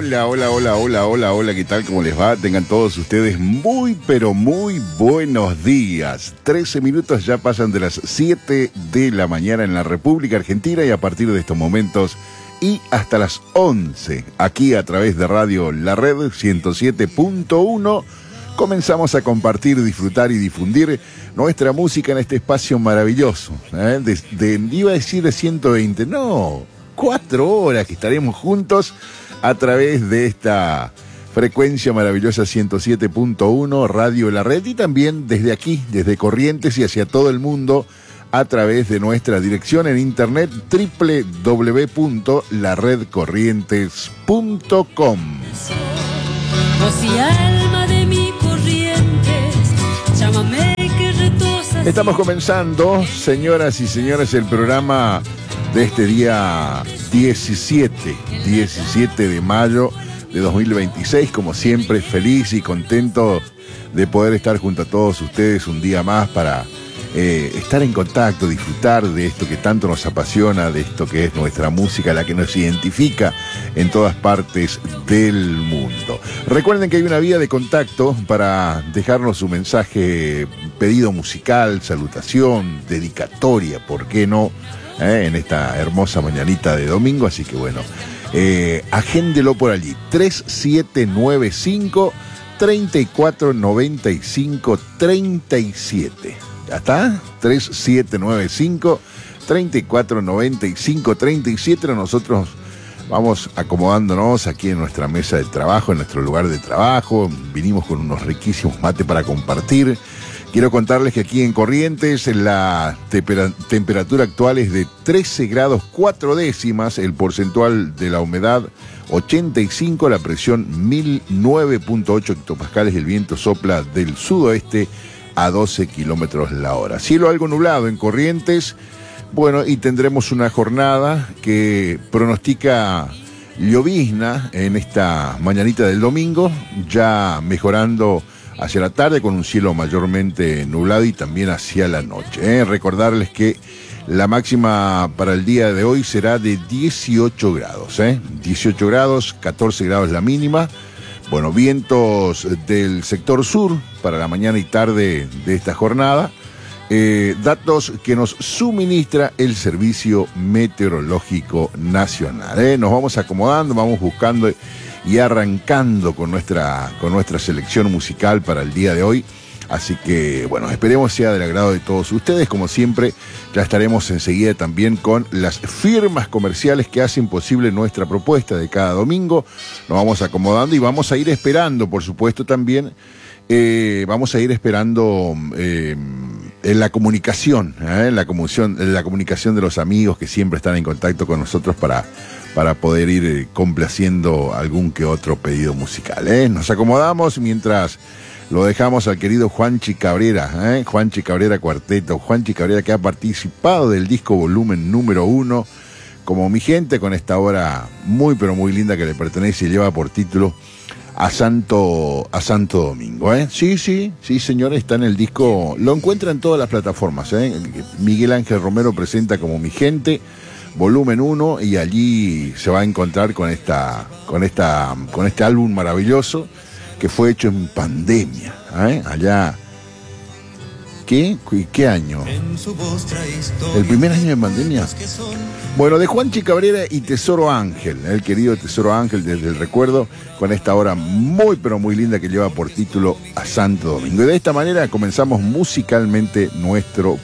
Hola, hola, hola, hola, hola, hola, ¿qué tal? ¿Cómo les va? Tengan todos ustedes muy, pero muy buenos días. 13 minutos ya pasan de las 7 de la mañana en la República Argentina y a partir de estos momentos y hasta las 11, aquí a través de Radio La Red 107.1, comenzamos a compartir, disfrutar y difundir nuestra música en este espacio maravilloso. Iba a decir de 120, no, 4 horas que estaremos juntos a través de esta frecuencia maravillosa 107.1 Radio La Red y también desde aquí, desde Corrientes y hacia todo el mundo a través de nuestra dirección en internet www.laredcorrientes.com. Estamos comenzando, señoras y señores, el programa de este día 17 de mayo de 2026, como siempre feliz y contento de poder estar junto a todos ustedes un día más para estar en contacto, disfrutar de esto que tanto nos apasiona, de esto que es nuestra música, la que nos identifica en todas partes del mundo. Recuerden que hay una vía de contacto para dejarnos su mensaje, pedido musical, salutación, dedicatoria, ¿por qué no? En esta hermosa mañanita de domingo, así que bueno, agéndelo por allí, 3795 3495 37. ¿Ya está? 3795 3495 37. Nosotros vamos acomodándonos aquí en nuestra mesa de trabajo, en nuestro lugar de trabajo. Vinimos con unos riquísimos mates para compartir. Quiero contarles que aquí en Corrientes la temperatura actual es de 13 grados 4 décimas, el porcentual de la humedad 85, la presión 1009.8 hectopascales, el viento sopla del sudoeste a 12 kilómetros la hora. Cielo algo nublado en Corrientes, bueno, y tendremos una jornada que pronostica llovizna en esta mañanita del domingo, ya mejorando hacia la tarde con un cielo mayormente nublado y también hacia la noche. Recordarles que la máxima para el día de hoy será de 18 grados. 18 grados, 14 grados la mínima. Bueno, vientos del sector sur para la mañana y tarde de esta jornada. Datos que nos suministra el Servicio Meteorológico Nacional. Nos vamos acomodando, vamos buscando y arrancando con nuestra selección musical para el día de hoy. Así que, bueno, esperemos sea del agrado de todos ustedes. Como siempre, ya estaremos enseguida también con las firmas comerciales que hacen posible nuestra propuesta de cada domingo. Nos vamos acomodando y vamos a ir esperando, por supuesto, también. Vamos a ir esperando en la comunicación, en la comunicación de los amigos que siempre están en contacto con nosotros para poder ir complaciendo algún que otro pedido musical. Nos acomodamos mientras lo dejamos al querido Juanchi Cabrera, Juanchi Cabrera Cuarteto, Juanchi Cabrera que ha participado del disco volumen número 1, como mi gente, con esta obra muy pero muy linda que le pertenece y lleva por título a Santo Domingo. Sí, señores, está en el disco, lo encuentra en todas las plataformas. Miguel Ángel Romero presenta como Mi Gente, volumen 1, y allí se va a encontrar con este álbum maravilloso que fue hecho en pandemia, allá. ¿Qué año? ¿El primer año de pandemia? Bueno, de Juanchi Cabrera y Tesoro Ángel, el querido Tesoro Ángel desde el recuerdo, con esta obra muy pero muy linda que lleva por título A Santo Domingo. Y de esta manera comenzamos musicalmente nuestro